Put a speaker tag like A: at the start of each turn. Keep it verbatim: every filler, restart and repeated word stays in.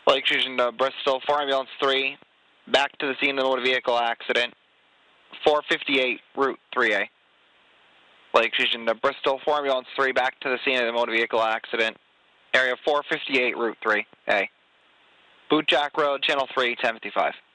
A: Lake Fusion to Bristol, four Ambulance three, back to the scene of the motor vehicle accident, four fifty-eight, Route three A. Lake Fusion to Bristol, four Ambulance three, back to the scene of the motor vehicle accident, area four fifty-eight, Route three A. Boot Jack Road, Channel three, ten fifty-five.